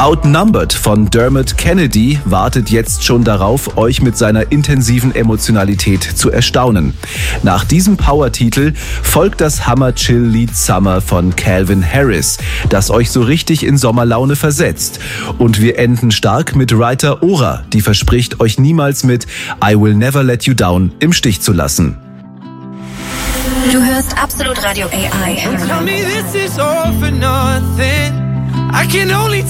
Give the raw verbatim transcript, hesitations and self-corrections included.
Outnumbered von Dermot Kennedy wartet jetzt schon darauf, euch mit seiner intensiven Emotionalität zu erstaunen. Nach diesem Power-Titel folgt das Hammer-Chill-Lied Summer von Calvin Harris, das euch so richtig in Sommerlaune versetzt. Und wir enden stark mit Rita Ora, die verspricht, euch niemals mit I Will Never Let You Down im Stich zu lassen. Du hörst Absolut Radio A I. Tell me this is all for nothing. I can only